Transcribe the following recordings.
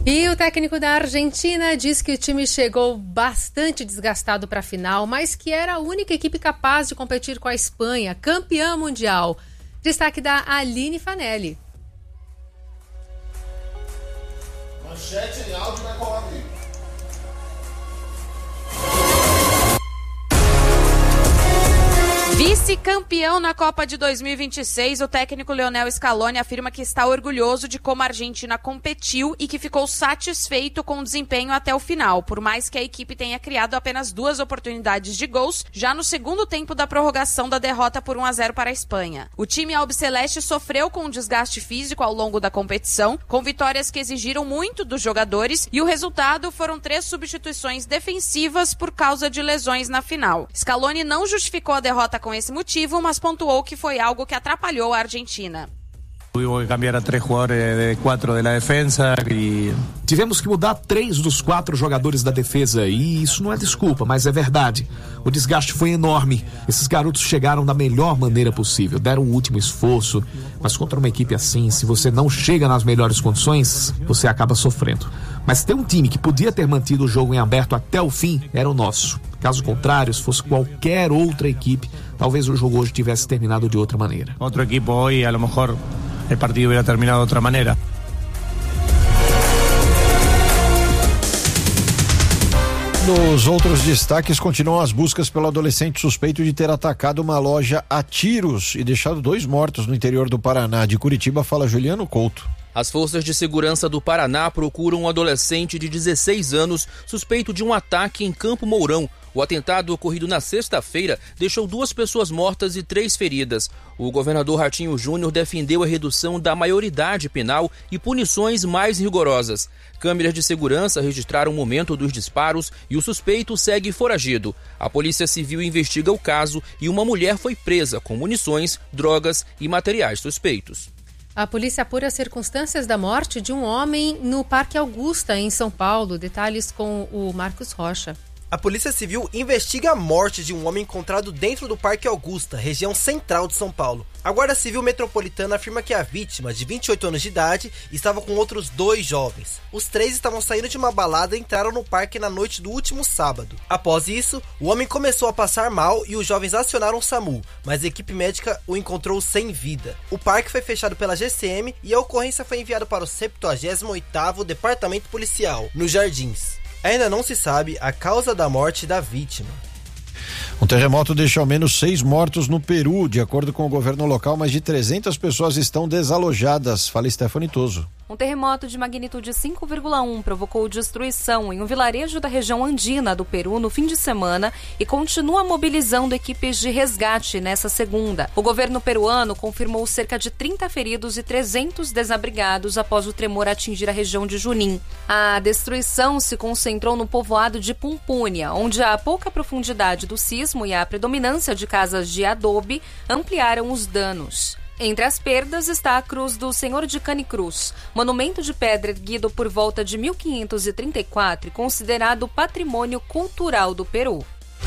E o técnico da Argentina diz que o time chegou bastante desgastado para a final, mas que era a única equipe capaz de competir com a Espanha, campeã mundial. Destaque da Aline Fanelli. Manchete em áudio da Coab. Vice-campeão na Copa de 2026, o técnico Lionel Scaloni afirma que está orgulhoso de como a Argentina competiu e que ficou satisfeito com o desempenho até o final, por mais que a equipe tenha criado apenas 2 oportunidades de gols, já no segundo tempo da prorrogação da derrota por 1-0 para a Espanha. O time albiceleste sofreu com um desgaste físico ao longo da competição, com vitórias que exigiram muito dos jogadores, e o resultado foram 3 substituições defensivas por causa de lesões na final. Scaloni não justificou a derrota com esse motivo, mas pontuou que foi algo que atrapalhou a Argentina. Tuvimos que cambiar a 3 jogadores de 4 da defesa e... Tivemos que mudar 3 dos 4 jogadores da defesa e isso não é desculpa, mas é verdade. O desgaste foi enorme. Esses garotos chegaram da melhor maneira possível, deram o último esforço, mas contra uma equipe assim, se você não chega nas melhores condições, você acaba sofrendo. Mas tem um time que podia ter mantido o jogo em aberto até o fim, era o nosso. Caso contrário, se fosse qualquer outra equipe, talvez o jogo hoje tivesse terminado de outra maneira. Outro equipo hoje, a lo mejor, o partido hubiera terminado de outra maneira. Nos outros destaques, continuam as buscas pelo adolescente suspeito de ter atacado uma loja a tiros e deixado 2 mortos no interior do Paraná. De Curitiba, fala Juliano Couto. As forças de segurança do Paraná procuram um adolescente de 16 anos suspeito de um ataque em Campo Mourão. O atentado ocorrido na sexta-feira deixou 2 pessoas mortas e 3 feridas. O governador Ratinho Júnior defendeu a redução da maioridade penal e punições mais rigorosas. Câmeras de segurança registraram o momento dos disparos e o suspeito segue foragido. A Polícia Civil investiga o caso e uma mulher foi presa com munições, drogas e materiais suspeitos. A polícia apura as circunstâncias da morte de um homem no Parque Augusta, em São Paulo. Detalhes com o Marcos Rocha. A Polícia Civil investiga a morte de um homem encontrado dentro do Parque Augusta, região central de São Paulo. A Guarda Civil Metropolitana afirma que a vítima, de 28 anos de idade, estava com outros 2 jovens. Os 3 estavam saindo de uma balada e entraram no parque na noite do último sábado. Após isso, o homem começou a passar mal e os jovens acionaram o SAMU, mas a equipe médica o encontrou sem vida. O parque foi fechado pela GCM e a ocorrência foi enviada para o 78º Departamento Policial, nos Jardins. Ainda não se sabe a causa da morte da vítima. Um terremoto deixa ao menos 6 mortos no Peru. De acordo com o governo local, mais de 300 pessoas estão desalojadas. Fala Stephanie Toso. Um terremoto de magnitude 5,1 provocou destruição em um vilarejo da região andina do Peru no fim de semana e continua mobilizando equipes de resgate nessa segunda. O governo peruano confirmou cerca de 30 feridos e 300 desabrigados após o tremor atingir a região de Junín. A destruição se concentrou no povoado de Pumpúnia, onde a pouca profundidade do sismo e a predominância de casas de adobe ampliaram os danos. Entre as perdas está a Cruz do Senhor de Canicruz, monumento de pedra erguido por volta de 1534 e considerado patrimônio cultural do Peru.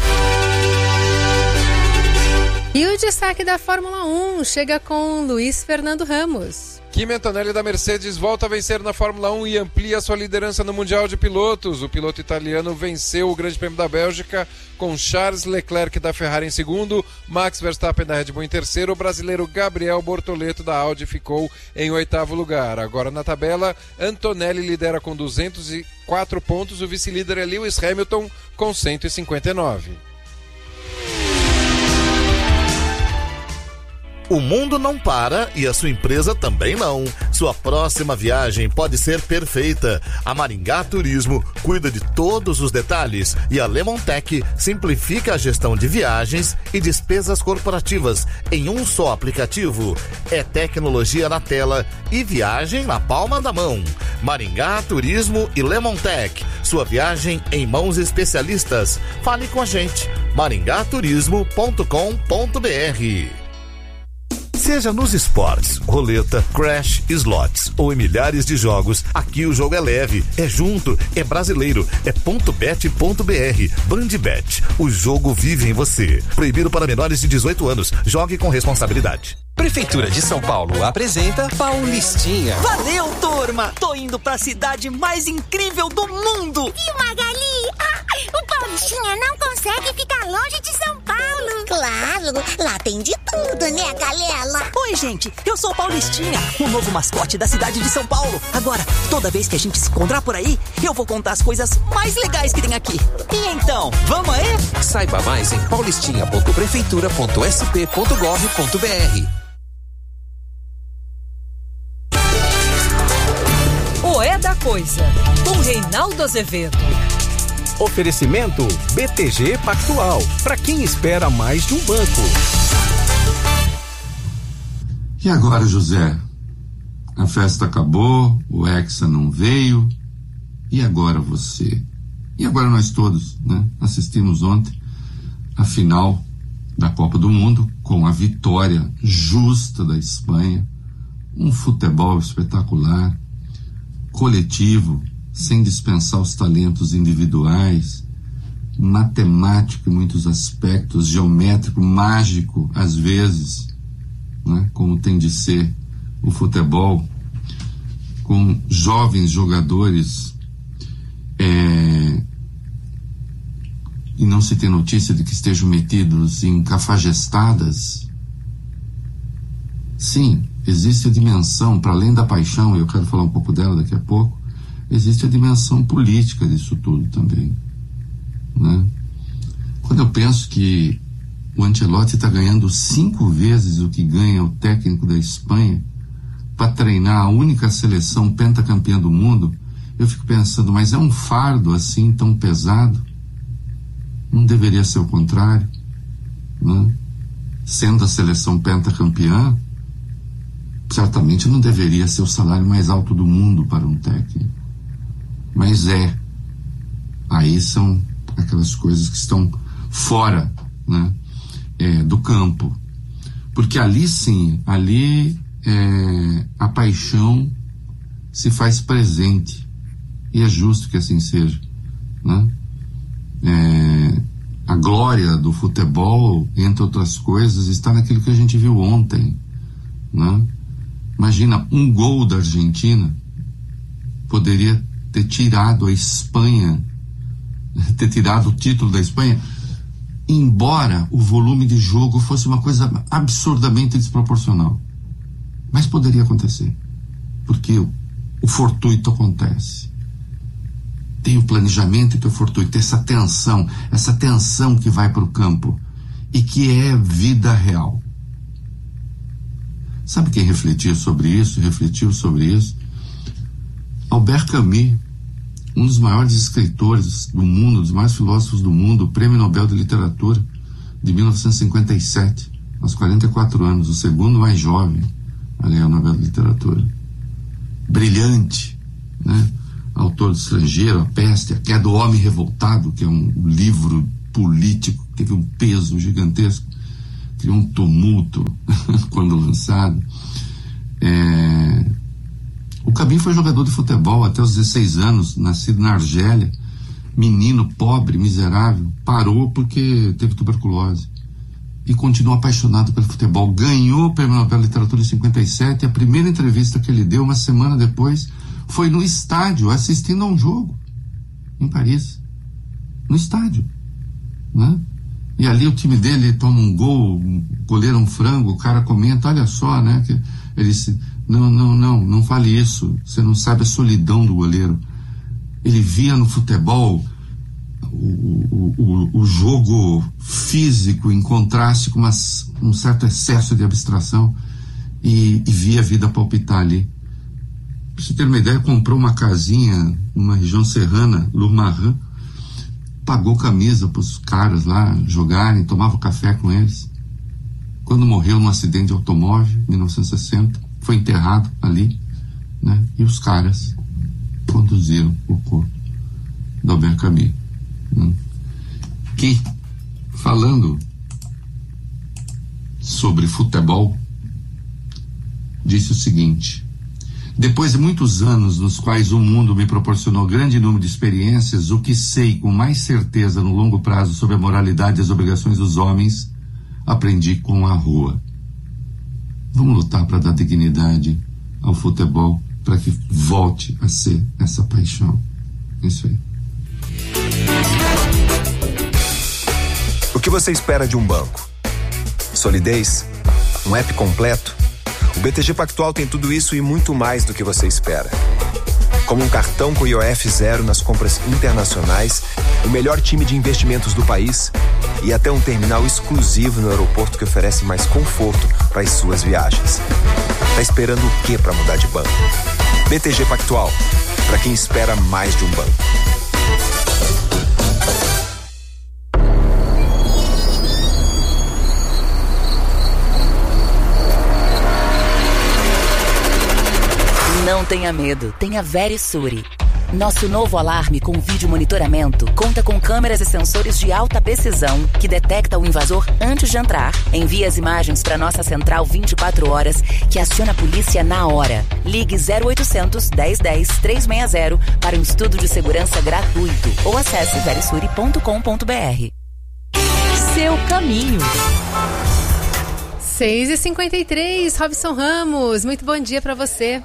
E o destaque da Fórmula 1 chega com Luiz Fernando Ramos. Kimi Antonelli da Mercedes volta a vencer na Fórmula 1 e amplia sua liderança no Mundial de Pilotos. O piloto italiano venceu o Grande Prêmio da Bélgica com Charles Leclerc da Ferrari em segundo, Max Verstappen da Red Bull em terceiro, o brasileiro Gabriel Bortoleto da Audi ficou em 8º lugar. Agora na tabela, Antonelli lidera com 204 pontos, o vice-líder é Lewis Hamilton com 159. O mundo não para e a sua empresa também não. Sua próxima viagem pode ser perfeita. A Maringá Turismo cuida de todos os detalhes e a Lemontech simplifica a gestão de viagens e despesas corporativas em um só aplicativo. É tecnologia na tela e viagem na palma da mão. Maringá Turismo e Lemontech. Sua viagem em mãos especialistas. Fale com a gente. maringaturismo.com.br. Seja nos esportes, roleta, crash, slots ou em milhares de jogos, aqui o jogo é leve, é junto, é brasileiro, é .bet.br. Bandbet, o jogo vive em você. Proibido para menores de 18 anos. Jogue com responsabilidade. Prefeitura de São Paulo apresenta Paulistinha. Valeu, turma! Tô indo pra cidade mais incrível do mundo! Viu, Magali? O Paulistinha não consegue ficar longe de São Paulo. Claro, lá tem de tudo, né, Galela? Oi, gente, eu sou o Paulistinha, o novo mascote da cidade de São Paulo. Agora, toda vez que a gente se encontrar por aí, eu vou contar as coisas mais legais que tem aqui. E então, vamos aí? Saiba mais em paulistinha.prefeitura.sp.gov.br. O É da Coisa, com Reinaldo Azevedo. Oferecimento BTG Pactual, para quem espera mais de um banco. E agora, José? A festa acabou, o Hexa não veio, e agora você? E agora nós todos, né? Assistimos ontem a final da Copa do Mundo com a vitória justa da Espanha, um futebol espetacular, coletivo, sem dispensar os talentos individuais, matemático em muitos aspectos, geométrico, mágico às vezes, né? Como tem de ser o futebol, com jovens jogadores, e não se tem notícia de que estejam metidos em cafajestadas. Sim, existe a dimensão, para além da paixão, e eu quero falar um pouco dela daqui a pouco, existe a dimensão política disso tudo também, né? Quando eu penso que o Ancelotti está ganhando 5 vezes o que ganha o técnico da Espanha para treinar a única seleção pentacampeã do mundo, eu fico pensando, mas é um fardo assim tão pesado? Não deveria ser o contrário, né? Sendo a seleção pentacampeã, certamente não deveria ser o salário mais alto do mundo para um técnico. Mas aí são aquelas coisas que estão fora, né, do campo, porque ali sim, a paixão se faz presente, e é justo que assim seja, né? A glória do futebol, entre outras coisas, está naquilo que a gente viu ontem, né? Imagina, um gol da Argentina poderia ter tirado a Espanha, ter tirado o título da Espanha, embora o volume de jogo fosse uma coisa absurdamente desproporcional. Mas poderia acontecer, porque o fortuito acontece. Tem o planejamento e tem o fortuito, tem essa tensão que vai para o campo e que é vida real. Sabe quem refletiu sobre isso? Albert Camus, um dos maiores escritores do mundo, dos maiores filósofos do mundo, o Prêmio Nobel de Literatura de 1957, aos 44 anos, o segundo mais jovem a ganhar o Nobel de Literatura. Brilhante, né? Autor do Estrangeiro, A Peste, A Queda do Homem Revoltado, que é um livro político que teve um peso gigantesco, criou um tumulto quando lançado. O Camus foi jogador de futebol até os 16 anos, nascido na Argélia, menino pobre, miserável, parou porque teve tuberculose e continuou apaixonado pelo futebol. Ganhou o Prêmio Nobel de Literatura em 57, e a primeira entrevista que ele deu, uma semana depois, foi no estádio, assistindo a um jogo em Paris, no estádio, né? E ali o time dele toma um gol, o goleiro um frango, o cara comenta, olha só, né? Que ele disse, não fale isso, você não sabe a solidão do goleiro. Ele via no futebol o jogo físico em contraste com um certo excesso de abstração e via a vida palpitar ali. Pra você ter uma ideia, comprou uma casinha numa região serrana, Lourmarin, pagou camisa para os caras lá jogarem, tomava café com eles. Quando morreu num acidente de automóvel, em 1960, foi enterrado ali, né? E os caras conduziram o corpo do Albert Camus, né? Que, falando sobre futebol, disse o seguinte: depois de muitos anos nos quais o mundo me proporcionou grande número de experiências, o que sei com mais certeza no longo prazo sobre a moralidade e as obrigações dos homens, aprendi com a rua. Vamos lutar para dar dignidade ao futebol, para que volte a ser essa paixão. Isso aí. O que você espera de um banco? Solidez? Um app completo? O BTG Pactual tem tudo isso e muito mais do que você espera. Como um cartão com IOF zero nas compras internacionais, o melhor time de investimentos do país e até um terminal exclusivo no aeroporto que oferece mais conforto para as suas viagens. Tá esperando o quê para mudar de banco? BTG Pactual, para quem espera mais de um banco. Não tenha medo, tenha Verisure. Nosso novo alarme com vídeo monitoramento conta com câmeras e sensores de alta precisão que detecta o invasor antes de entrar. Envia as imagens para nossa central 24 horas que aciona a polícia na hora. Ligue 0800 1010 360 para um estudo de segurança gratuito ou acesse verisure.com.br. Seu caminho. 6h53, Robson Ramos, muito bom dia para você.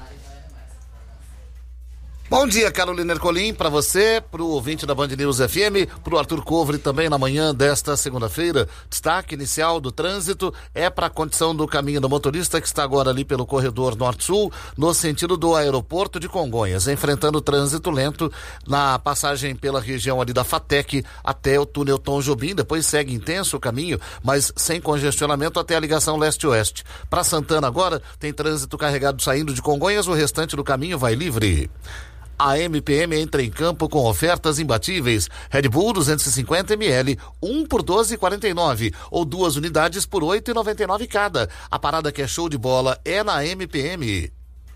Bom dia, Carolina Ercolim, para você, para o ouvinte da Band News FM, para o Arthur Covre também na manhã desta segunda-feira. Destaque inicial do trânsito é para a condição do caminho do motorista que está agora ali pelo corredor norte-sul, no sentido do aeroporto de Congonhas, enfrentando trânsito lento na passagem pela região ali da FATEC até o túnel Tom Jobim. Depois segue intenso o caminho, mas sem congestionamento até a ligação leste-oeste. Para Santana agora tem trânsito carregado saindo de Congonhas, o restante do caminho vai livre. A MPM entra em campo com ofertas imbatíveis. Red Bull 250 ml, 1 por 12,49 ou 2 unidades por 8,99 cada. A parada que é show de bola é na MPM.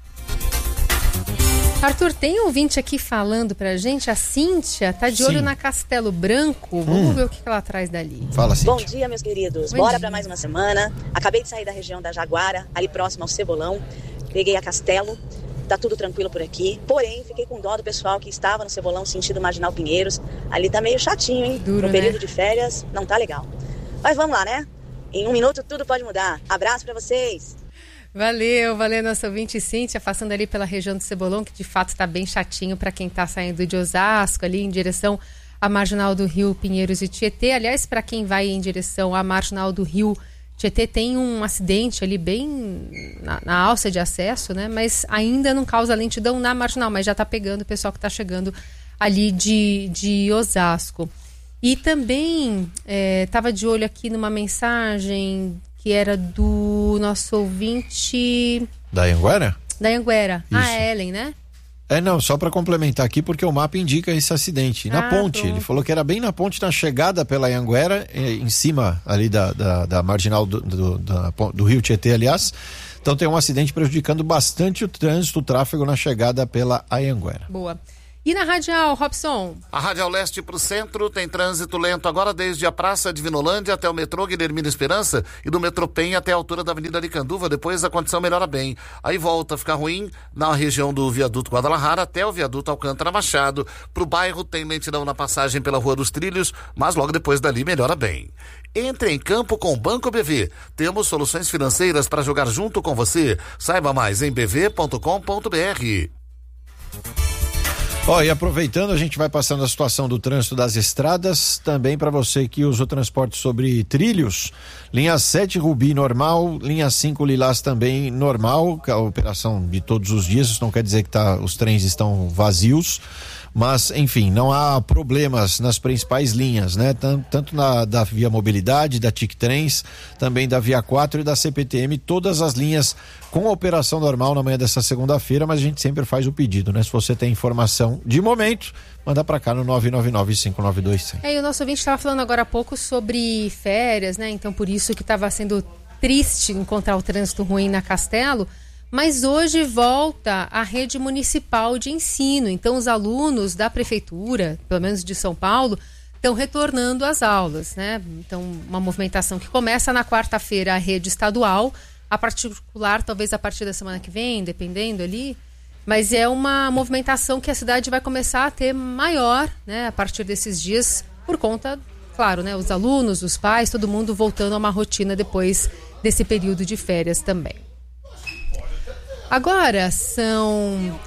Arthur, tem um ouvinte aqui falando pra gente, a Cíntia tá de olho na Castelo Branco. Vamos ver o que ela traz dali. Fala, Cíntia. Bom dia, meus queridos. Bora pra mais uma semana. Acabei de sair da região da Jaguara, ali próximo ao Cebolão. Peguei a Castelo. Tá tudo tranquilo por aqui, porém fiquei com dó do pessoal que estava no Cebolão sentido Marginal Pinheiros. Ali tá meio chatinho, hein? Duro, no período né? de férias não tá legal. Mas vamos lá, né? Em 1 minuto tudo pode mudar. Abraço pra vocês. Valeu nosso ouvinte Cíntia, passando ali pela região do Cebolão, que de fato está bem chatinho para quem está saindo de Osasco ali em direção à Marginal do Rio Pinheiros e Tietê. Aliás, para quem vai em direção à Marginal do Rio Tietê, tem um acidente ali bem na alça de acesso, né? Mas ainda não causa lentidão na Marginal, mas já está pegando o pessoal que está chegando ali de Osasco. E também estava de olho aqui numa mensagem que era do nosso ouvinte... Da Anhanguera? Da Anhanguera. Isso. A Ellen, né? Não, só para complementar aqui, porque o mapa indica esse acidente. Na ponte, pronto. ele falou que era bem na ponte, na chegada pela Anhanguera, em cima ali da marginal do Rio Tietê, aliás. Então tem um acidente prejudicando bastante o trânsito, o tráfego na chegada pela Anhanguera. Boa. E na Radial, Robson? A Radial Leste para o centro tem trânsito lento agora desde a Praça de Vinolândia até o metrô Guilhermina Esperança e do metrô Penha até a altura da Avenida Aricanduva. Depois a condição melhora bem. Aí volta a ficar ruim na região do viaduto Guadalajara até o viaduto Alcântara Machado. Para o bairro tem lentidão na passagem pela Rua dos Trilhos, mas logo depois dali melhora bem. Entre em campo com o Banco BV. Temos soluções financeiras para jogar junto com você. Saiba mais em bv.com.br. E aproveitando, a gente vai passando a situação do trânsito das estradas, também para você que usa o transporte sobre trilhos, linha 7 Rubi normal, linha 5 Lilás também normal, a operação de todos os dias, isso não quer dizer que os trens estão vazios, mas enfim, não há problemas nas principais linhas, né? Tanto da Via Mobilidade, da TIC Trens, também da Via 4 e da CPTM, todas as linhas com a operação normal na manhã dessa segunda-feira, mas a gente sempre faz o pedido, né? Se você tem informação de momento, manda pra cá no 999-592-100. E o nosso ouvinte estava falando agora há pouco sobre férias, né? Então por isso que estava sendo triste encontrar o trânsito ruim na Castelo, mas hoje volta a rede municipal de ensino. Então os alunos da prefeitura, pelo menos de São Paulo, estão retornando às aulas, né? Então uma movimentação que começa na quarta-feira a rede estadual, a particular talvez a partir da semana que vem, dependendo ali, mas é uma movimentação que a cidade vai começar a ter maior, né, a partir desses dias, por conta, claro, né, os alunos, os pais, todo mundo voltando a uma rotina depois desse período de férias também. Agora são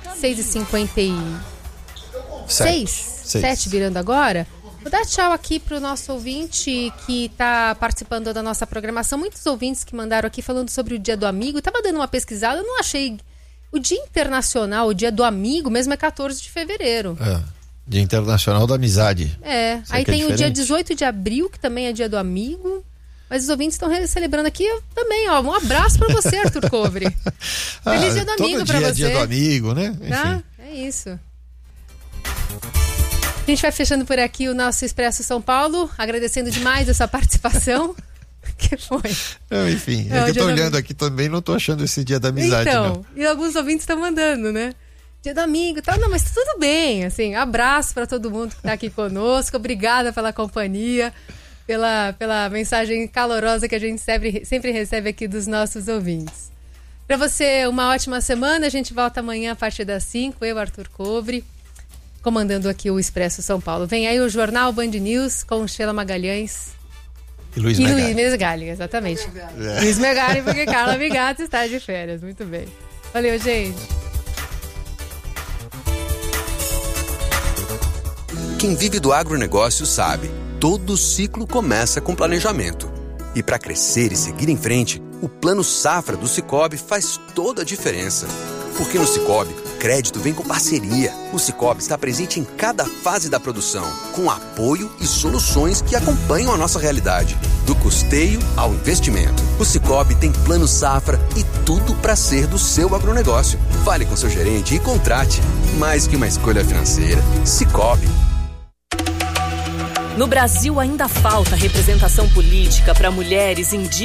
6h56, 7 virando agora. Vou dar tchau aqui para o nosso ouvinte que está participando da nossa programação. Muitos ouvintes que mandaram aqui falando sobre o Dia do Amigo. Estava dando uma pesquisada, eu não achei. O Dia Internacional, o Dia do Amigo, mesmo é 14 de fevereiro. Dia Internacional da Amizade. Aí tem o dia 18 de abril, que também é Dia do Amigo. Mas os ouvintes estão celebrando aqui também, ó. Um abraço para você, Arthur Covre. Feliz Dia do Amigo para você. Todo dia é Dia do Amigo, né? Tá? É isso. A gente vai fechando por aqui o nosso Expresso São Paulo, agradecendo demais a sua participação. Que foi? Não, enfim, que eu tô olhando aqui também, não tô achando esse Dia da Amizade, não. E alguns ouvintes estão mandando, né? Dia do Amigo e tal. Não, mas tudo bem, assim, abraço para todo mundo que tá aqui conosco, obrigada pela companhia, pela mensagem calorosa que a gente sempre recebe aqui dos nossos ouvintes. Para você, uma ótima semana, a gente volta amanhã a partir das 5, eu, Arthur Covre, comandando aqui o Expresso São Paulo. Vem aí o Jornal Band News com Sheila Magalhães e Luiz Megali, exatamente. Luiz Megali, porque Carla Migato está de férias. Muito bem. Valeu, gente. Quem vive do agronegócio sabe, todo ciclo começa com planejamento. E para crescer e seguir em frente, o Plano Safra do Sicoob faz toda a diferença. Porque no Sicoob, crédito vem com parceria. O Sicoob está presente em cada fase da produção, com apoio e soluções que acompanham a nossa realidade, do custeio ao investimento. O Sicoob tem Plano Safra e tudo para ser do seu agronegócio. Fale com seu gerente e contrate. Mais que uma escolha financeira, Sicoob. No Brasil ainda falta representação política para mulheres indígenas.